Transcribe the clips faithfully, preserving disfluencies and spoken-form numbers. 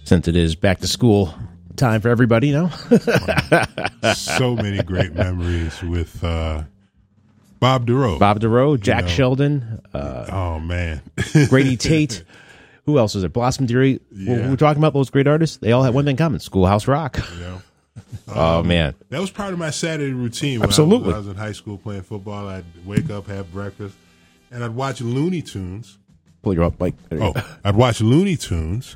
since it is back to school time for everybody, you know. So many great memories with uh, Bob DeRoe. Bob DeRoe, Jack you know. Sheldon. Uh, oh, man. Grady Tate. Who else is there? Blossom Dearie. Yeah. We're, we're talking about those great artists. They all had one thing in common: Schoolhouse Rock. You know? Oh, um, man. That was part of my Saturday routine. When Absolutely. I was, I was in high school playing football. I'd wake up, have breakfast, and I'd watch Looney Tunes. Pull your up, like. Oh, I'd watch Looney Tunes,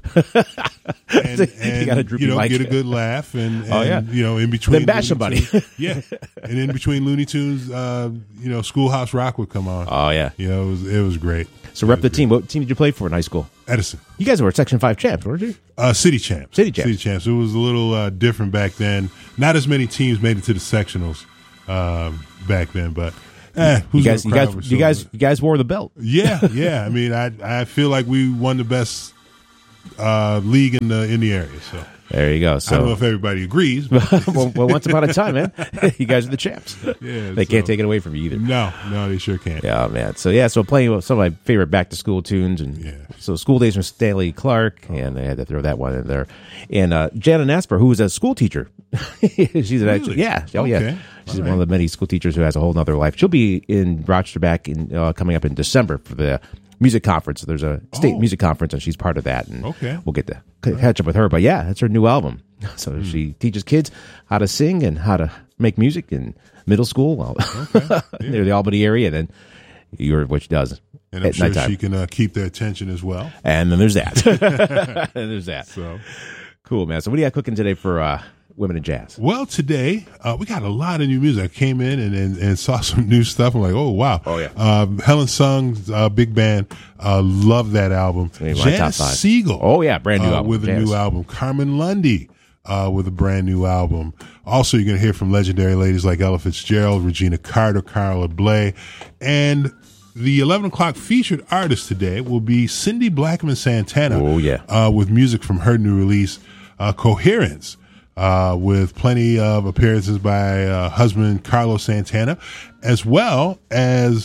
and, and You got a droopy you know, mic. get a good laugh, and, and Oh, yeah. you know, in between, Then bash Looney somebody. Tunes- yeah, and in between Looney Tunes, uh, you know, Schoolhouse Rock would come on. Oh, yeah. You know, it was it was great. So rep the team. What team did you play for in high school? Edison, You guys were Section five champs, weren't you? uh, City Champs, City Champs. City Champs. It was a little uh, different back then. Not as many teams made it to the sectionals um, back then, but. Eh, You who's guys, you gonna cry guys, over you guys, silver? you guys wore the belt. Yeah, yeah. I mean, I I feel like we won the best uh, league in the in the area. So There you go. I don't know So, if everybody agrees. But well, well, once upon a time, man, you guys are the champs. yeah, They can't so- take it away from you either. No, no, they sure can't. Yeah, man. So yeah, so playing with some of my favorite back to school tunes, and Yeah. so School Days from Stanley Clark, and they had to throw that one in there. And uh, Jana Nasper, who was a school teacher, she's an Really? yeah, oh yeah, Okay. she's All one of the many school teachers who has a whole other life. She'll be in Rochester back in uh, coming up in December for the music conference. There's a state Oh. music conference, and she's part of that. And Okay. we'll get to c- catch up with her. But yeah, that's her new album. So Hmm. she teaches kids how to sing and how to make music in middle school, well, near the Albany area. And then you're which does And I'm at sure nighttime. she can uh, keep their attention as well. And then there's that. and there's that. So, Cool, man. So what do you got cooking today for uh, Women in Jazz? well, today uh, we got a lot of new music. I came in and, and, and saw some new stuff. I'm like, oh wow, Oh, yeah. Um, Helen Sung's uh, big band, uh, love that album. Maybe my top Janice five. Siegel, Oh, yeah, brand new uh, album. with a Janice. new album. Carmen Lundy. Uh, with a brand new album. Also, you're going to hear from legendary ladies like Ella Fitzgerald, Regina Carter, Carla Bley, and the eleven o'clock featured artist today will be Cindy Blackman Santana. Oh, yeah. Uh, with music from her new release, uh, Coherence, uh, with plenty of appearances by uh, husband Carlos Santana, as well as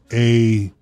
a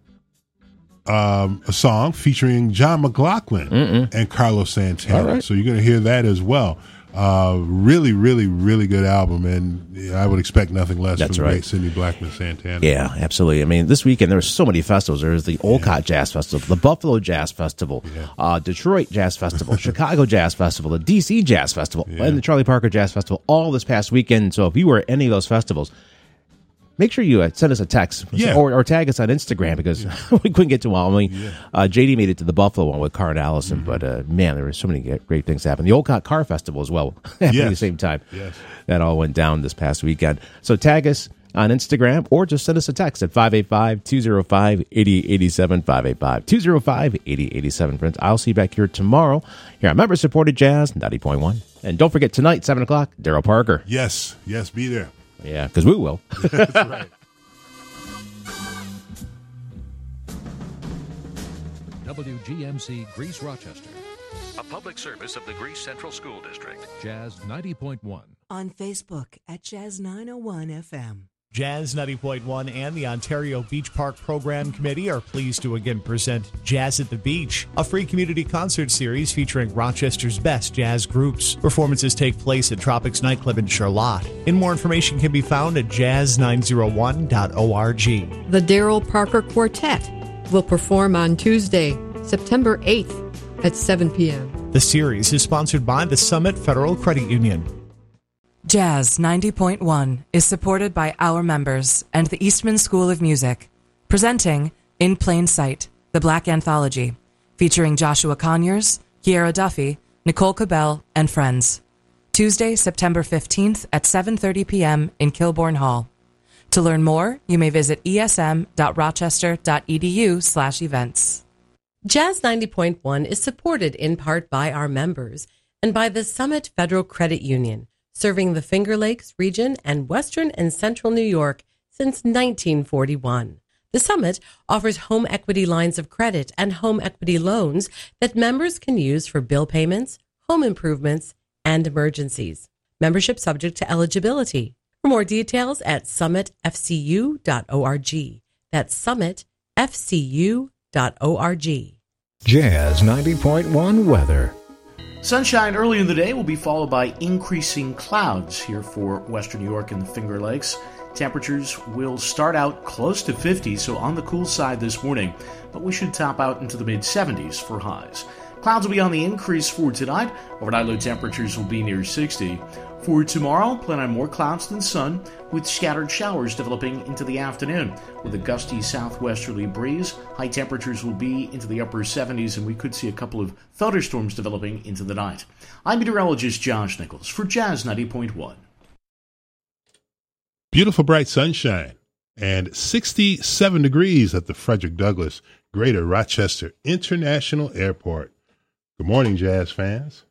um, a song featuring John McLaughlin Mm-mm. and Carlos Santana. All right. So you're going to hear that as well. Uh, really, really, really good album, and I would expect nothing less That's from the right. great Cindy Blackman Santana. Yeah, absolutely. I mean, this weekend there were so many festivals. There's the Olcott Jazz Festival, the Buffalo Jazz Festival, Yeah. uh, Detroit Jazz Festival, Chicago Jazz Festival, the D C Jazz Festival, Yeah. and the Charlie Parker Jazz Festival all this past weekend. So if you were at any of those festivals, make sure you uh, send us a text Yeah. or, or tag us on Instagram because we couldn't get to all. I mean, uh, J D made it to the Buffalo one with Carr and Allison, Mm-hmm. but uh, man, there were so many great- great things happening. The Olcott Car Festival as well happened at the Yes. same time. Yes. That all went down this past weekend. So tag us on Instagram or just send us a text at five eight five, two oh five, eight oh eight seven, five eight five, two oh five, eight oh eight seven. Friends, I'll see you back here tomorrow here on Member-Supported Jazz ninety point one. And don't forget, tonight, seven o'clock, Daryl Parker. Yes, yes, be there. Yeah, because we will. That's right. W G M C Greece Rochester, A public service of the Greece Central School District. Jazz ninety point one. On Facebook at Jazz nine oh one F M. Jazz ninety point one and the Ontario Beach Park Program Committee are pleased to again present Jazz at the Beach, a free community concert series featuring Rochester's best jazz groups. Performances take place at Tropics Nightclub in Charlotte. And more information can be found at jazz nine oh one dot org. The Daryl Parker Quartet will perform on Tuesday, September eighth at seven p.m. The series is sponsored by the Summit Federal Credit Union. Jazz ninety point one is supported by our members and the Eastman School of Music, presenting In Plain Sight, the Black Anthology, featuring Joshua Conyers, Kiera Duffy, Nicole Cabell, and friends. Tuesday, September fifteenth at seven thirty p.m. in Kilbourne Hall. To learn more, you may visit esm.rochester.edu slash events. Jazz ninety point one is supported in part by our members and by the Summit Federal Credit Union, serving the Finger Lakes region and Western and Central New York since nineteen forty-one. The Summit offers home equity lines of credit and home equity loans that members can use for bill payments, home improvements, and emergencies. Membership subject to eligibility. For more details at summit f c u dot org. That's summit f c u dot org. Jazz ninety point one weather. Sunshine early in the day will be followed by increasing clouds here for western New York and the Finger Lakes. Temperatures will start out close to fifty, so on the cool side this morning, but we should top out into the mid seventies for highs. Clouds will be on the increase for tonight. Overnight low temperatures will be near sixty. For tomorrow, plan on more clouds than sun, with scattered showers developing into the afternoon. With a gusty southwesterly breeze, high temperatures will be into the upper seventies, and we could see a couple of thunderstorms developing into the night. I'm meteorologist Josh Nichols for Jazz ninety point one. Beautiful bright sunshine and sixty-seven degrees at the Frederick Douglass Greater Rochester International Airport. Good morning, Jazz fans.